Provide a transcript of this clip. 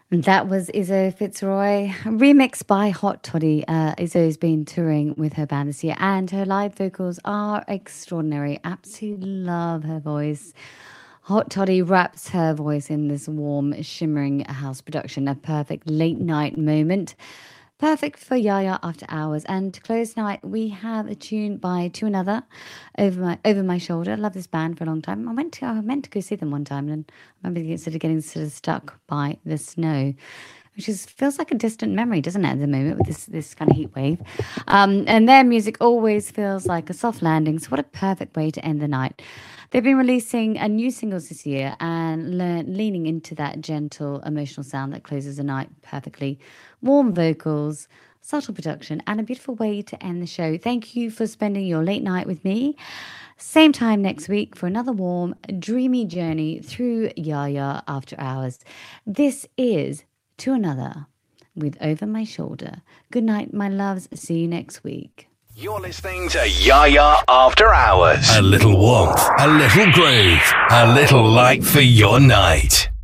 That was Izzo Fitzroy, remixed by Hot Toddy. Izzo's been touring with her band this year, and her live vocals are extraordinary. Absolutely love her voice. Hot Toddy wraps her voice in this warm, shimmering house production, a perfect late night moment. Perfect for Yaya after hours. And to close night, we have a tune by To Another, Over My Shoulder. I love this band for a long time. I meant to go see them one time, and I remember getting stuck by the snow, which feels like a distant memory, doesn't it, at the moment with this kind of heat wave. And their music always feels like a soft landing. So what a perfect way to end the night. They've been releasing a new singles this year and leaning into that gentle, emotional sound that closes the night perfectly. Warm vocals, subtle production, and a beautiful way to end the show. Thank you for spending your late night with me. Same time next week for another warm, dreamy journey through Yaya After Hours. This is To Another with Over My Shoulder. Good night, my loves. See you next week. You're listening to Yaya After Hours. A little warmth, a little groove, a little light for your night.